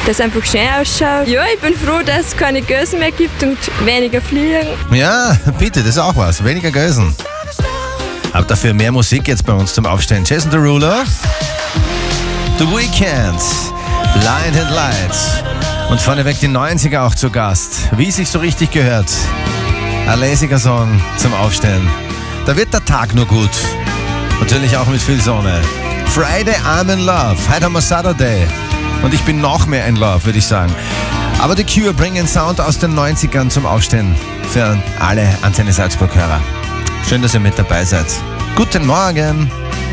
dass es einfach schön ausschaut. Ja, ich bin froh, dass es keine Gösen mehr gibt und weniger Fliegen. Ja, bitte, das ist auch was. Weniger Gösen. Aber dafür mehr Musik jetzt bei uns zum Aufstehen. Jason Derulo, The Weeknd, Blind and Light. Und vorneweg die 90er auch zu Gast. Wie es sich so richtig gehört. Ein lässiger Song zum Aufstehen. Da wird der Tag nur gut. Natürlich auch mit viel Sonne. Friday, I'm in Love. Heute haben wir Saturday. Und ich bin noch mehr in Love, würde ich sagen. Aber The Cure bringen Sound aus den 90ern zum Aufstehen. Für alle Antenne Salzburg-Hörer. Schön, dass ihr mit dabei seid. Guten Morgen.